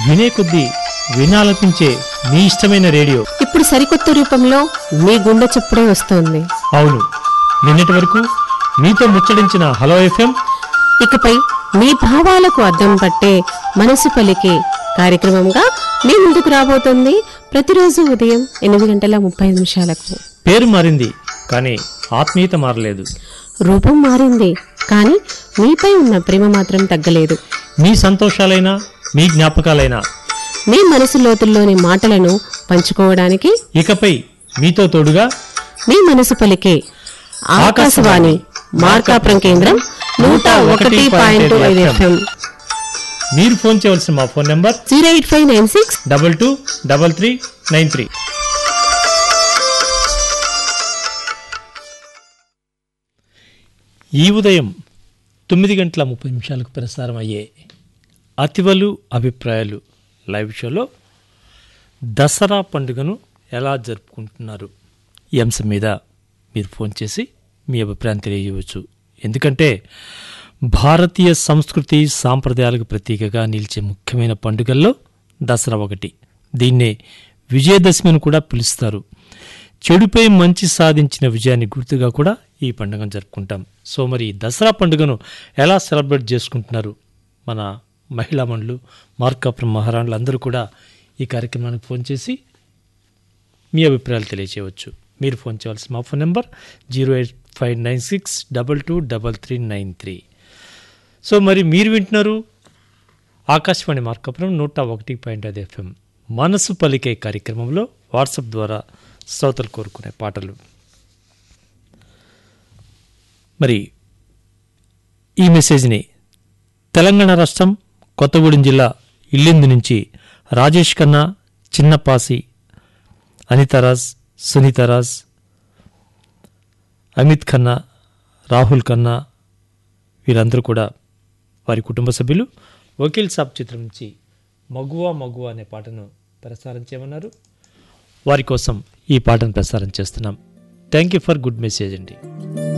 వినే కొద్దీ వినాలనిపించే మీ ఇష్టమైన రేడియో ఇప్పుడు సరికొత్త రూపంలో మీ గుండె చప్పుడే వస్తోంది. అవును, నిన్నటి వరకు మీతో ముచ్చడించిన హలో ఎఫ్ఎం ఇకపై మీ భావాలకు అద్దం పట్టే మనసు పలికే కార్యక్రమంగా మీ ముందుకు రాబోతోంది. ప్రతిరోజు ఉదయం 8:30 పేరు మారింది కానీ ఆత్మీయత మారలేదు. రూపం మారింది కానీ మీపై ఉన్న ప్రేమ మాత్రం తగ్గలేదు. మీ సంతోషాలైనా మీ జ్ఞాపకాలైనా మీ మనసు లోతుల్లోని మాటలను పంచుకోవడానికి ఇకపై మీతో తోడుగా మీ మనసు పలికే ఆకాశవాణి మార్కాపురం కేంద్రం 101.5 FM. మీరు ఫోన్ చేయవలసిన మా ఫోన్ నంబర్ 08596 223393. ఈ ఉదయం 9:30 ప్రసారం అయ్యే అతివలు అభిప్రాయాలు లైవ్ షోలో దసరా పండుగను ఎలా జరుపుకుంటున్నారు ఈ అంశం మీద మీరు ఫోన్ చేసి మీ అభిప్రాయం తెలియజేయవచ్చు. ఎందుకంటే భారతీయ సంస్కృతి సాంప్రదాయాలకు ప్రతీకగా నిలిచే ముఖ్యమైన పండుగల్లో దసరా ఒకటి. దీన్నే విజయదశమి అని కూడా పిలుస్తారు. చెడుపై మంచి సాధించిన విజయాన్ని గుర్తుగా కూడా ఈ పండుగను జరుపుకుంటాం. సో మరి దసరా పండుగను ఎలా సెలబ్రేట్ చేసుకుంటున్నారు మన మహిళా మండలు, మార్కాపురం మహారాణులు అందరూ కూడా ఈ కార్యక్రమానికి ఫోన్ చేసి మీ అభిప్రాయాలు తెలియచేయవచ్చు. మీరు ఫోన్ చేయవలసిన మా ఫోన్ నెంబర్ 08596 223393. సో మరి మీరు వింటున్నారు ఆకాశవాణి మార్కాపురం 101.5 FM మనసు పలికే కార్యక్రమంలో వాట్సాప్ ద్వారా శ్రోతలు కోరుకునే పాటలు. మరి ఈ మెసేజ్ని తెలంగాణ రాష్ట్రం కొత్తగూడెం జిల్లా ఇల్లిందు నుంచి రాజేష్ ఖన్నా, చిన్నపాసి, అనితారాజ్, సునీతారాజ్, అమిత్ ఖన్నా, రాహుల్ ఖన్నా వీరందరూ కూడా వారి కుటుంబ సభ్యులు వకీల్ సాబ్ చిత్రం నుంచి మగువా మగువా అనే పాటను ప్రసారం చేయమన్నారు. వారి కోసం ఈ పాటను ప్రసారం చేస్తున్నాం. Thank you for good message అండి.